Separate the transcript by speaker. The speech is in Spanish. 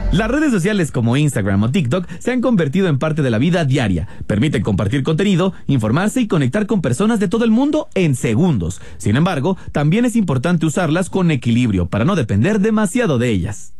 Speaker 1: Las redes sociales como Instagram o TikTok se han convertido en parte de la vida diaria. Permiten compartir contenido, informarse y conectar con personas de todo el mundo en segundos. Sin embargo, también es importante usarlas con equilibrio para no depender demasiado de ellas.